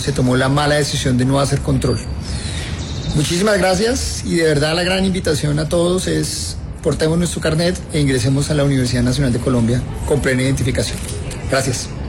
se tomó la mala decisión de no hacer control. Muchísimas gracias y de verdad la gran invitación a todos es portemos nuestro carnet e ingresemos a la Universidad Nacional de Colombia con plena identificación. Gracias.